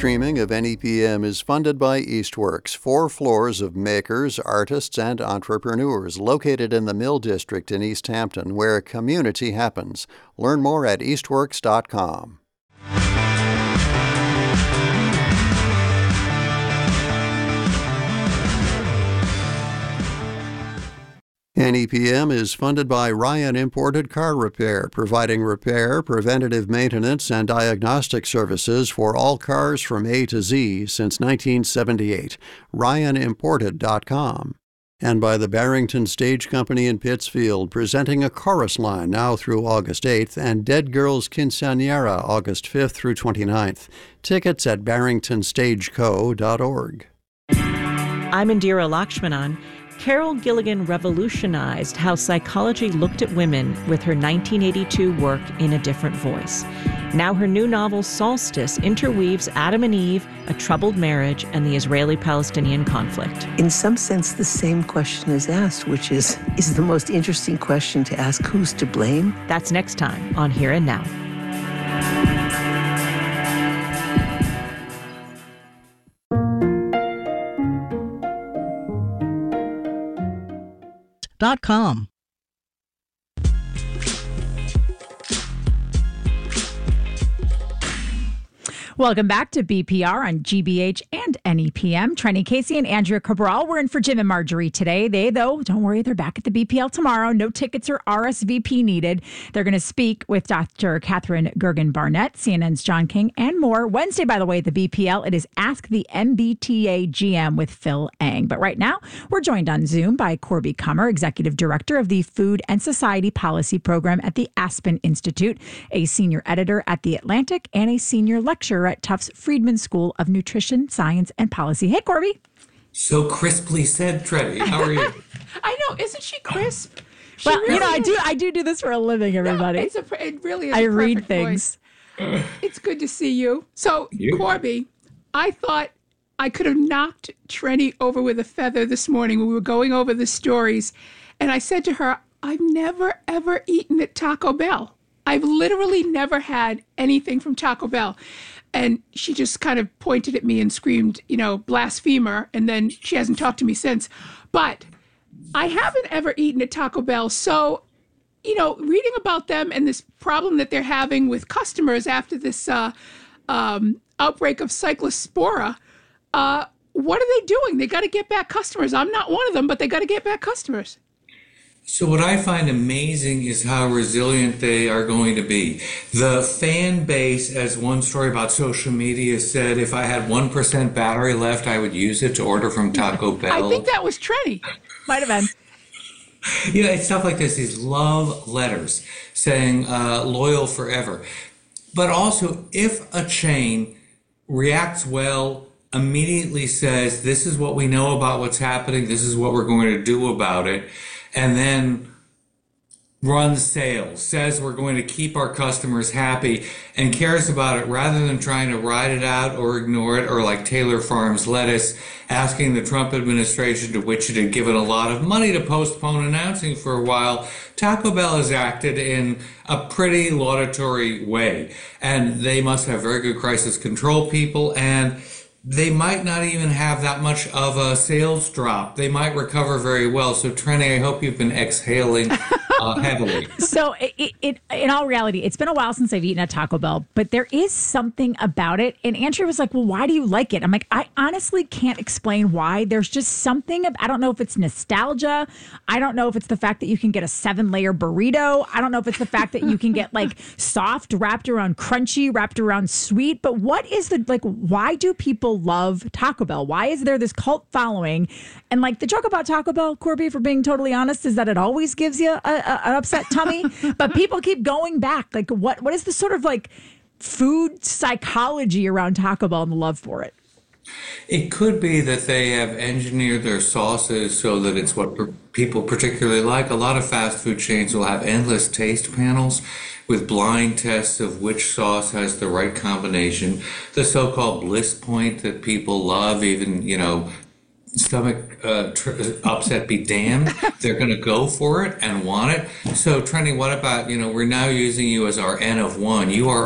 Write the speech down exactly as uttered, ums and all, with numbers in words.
streaming of N E P M is funded by Eastworks, four floors of makers, artists, and entrepreneurs located in the Mill District in East Hampton, where community happens. Learn more at eastworks dot com. N E P M is funded by Ryan Imported Car Repair, providing repair, preventative maintenance, and diagnostic services for all cars from A to Z since nineteen seventy-eight. ryan imported dot com. And by the Barrington Stage Company in Pittsfield, presenting a chorus line now through August eighth and Dead Girls Quinceañera August fifth through twenty-ninth. Tickets at barrington stage co dot org. I'm Indira Lakshmanan. Carol Gilligan revolutionized how psychology looked at women with her nineteen eighty-two work In a Different Voice. Now her new novel, Solstice, interweaves Adam and Eve, a troubled marriage, and the Israeli-Palestinian conflict. In some sense, the same question is asked, which is, is the most interesting question to ask, who's to blame? That's next time on Here and Now. Dot com. Welcome back to B P R on G B H and N E P M. Trenny Casey and Andrea Cabral. We're in for Jim and Marjorie today. They, though, don't worry, they're back at the B P L tomorrow. No tickets or R S V P needed. They're going to speak with Doctor Catherine Gergen Barnett, C N N's John King, and more. Wednesday, by the way, at the B P L, it is Ask the M B T A G M with Phil Eng. But right now, we're joined on Zoom by Corby Kummer, Executive Director of the Food and Society Policy Program at the Aspen Institute, a senior editor at The Atlantic, and a senior lecturer at Tufts Friedman School of Nutrition, Science, and Policy. Hey, Corby. So crisply said, Trenny. How are you? I know. Isn't she crisp? She well, really you know, is. I do I do do this for a living, everybody. No, it's a, it really is I a read perfect things. voice. It's good to see you. So, You. Corby, I thought I could have knocked Trenny over with a feather this morning when we were going over the stories. And I said to her, I've never, ever eaten at Taco Bell. I've literally never had anything from Taco Bell. And she just kind of pointed at me and screamed, you know, blasphemer. And then she hasn't talked to me since. But I haven't ever eaten at Taco Bell. So, you know, reading about them and this problem that they're having with customers after this uh, um, outbreak of cyclospora, uh, what are they doing? They got to get back customers. I'm not one of them, but they got to get back customers. So what I find amazing is how resilient they are going to be. The fan base, as one story about social media said, if I had one percent battery left, I would use it to order from Taco Bell. I think that was Trenny. Might have been. You know, it's stuff like this, these love letters saying uh, loyal forever. But also, if a chain reacts well, immediately says, this is what we know about what's happening, this is what we're going to do about it, and then runs sales, says we're going to keep our customers happy, and cares about it rather than trying to ride it out or ignore it, or like Taylor Farms lettuce, asking the Trump administration, to which it had given a lot of money, to postpone announcing for a while. Taco Bell has acted in a pretty laudatory way, and they must have very good crisis control people, and they might not even have that much of a sales drop. They might recover very well. So, Trenny, I hope you've been exhaling uh, heavily. So, it, it, in all reality, it's been a while since I've eaten at Taco Bell, but there is something about it. And Andrea was like, well, why do you like it? I'm like, I honestly can't explain why. There's just something. Of, I don't know if it's nostalgia. I don't know if it's the fact that you can get a seven-layer burrito. I don't know if it's the fact that you can get, like, soft wrapped around crunchy, wrapped around sweet. But what is the, like, why do people love Taco Bell? Why is there this cult following? And like the joke about Taco Bell, Corby, for being totally honest, is that it always gives you a, a, an upset tummy, but people keep going back. Like what, what is the sort of like food psychology around Taco Bell and the love for it? It could be that they have engineered their sauces so that it's what per- people particularly like. A lot of fast food chains will have endless taste panels with blind tests of which sauce has the right combination. The so-called bliss point that people love, even, you know, stomach uh, tr- upset be damned, they're going to go for it and want it. So, Trenny, what about, you know, we're now using you as our N of one. You are